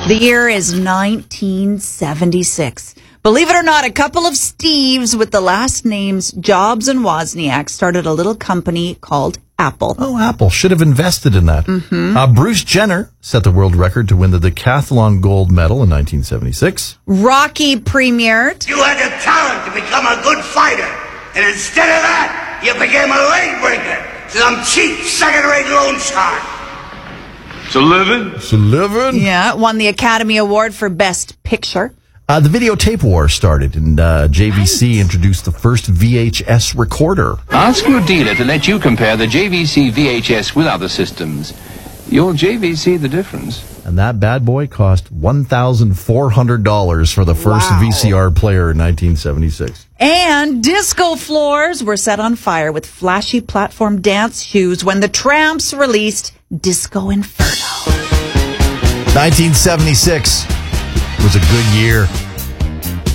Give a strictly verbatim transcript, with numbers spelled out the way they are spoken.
The year is nineteen seventy-six. Believe it or not, a couple of Steves with the last names Jobs and Wozniak started a little company called Apple. Oh, Apple. Should have invested in that. Mm-hmm. Uh, Bruce Jenner set the world record to win the decathlon gold medal in nineteen seventy-six. Rocky premiered. You had the talent to become a good fighter, and instead of that, you became a leg breaker, some cheap second-rate Lone Star. It's a living. It's a living. Yeah, won the Academy Award for Best Picture. Uh, the videotape war started, and uh, J V C right. introduced the first V H S recorder. Ask your dealer to let you compare the J V C V H S with other systems. You'll J V C the difference. And that bad boy cost one thousand four hundred dollars for the first wow. V C R player in nineteen seventy-six. And disco floors were set on fire with flashy platform dance shoes when the Tramps released Disco Inferno. nineteen seventy-six was a good year.